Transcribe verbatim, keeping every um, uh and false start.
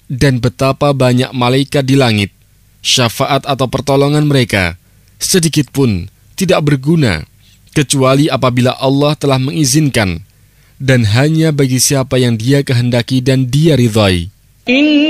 dan betapa banyak malaikat di langit, syafaat atau pertolongan mereka sedikit pun tidak berguna, kecuali apabila Allah telah mengizinkan, dan hanya bagi siapa yang Dia kehendaki dan Dia ridhai.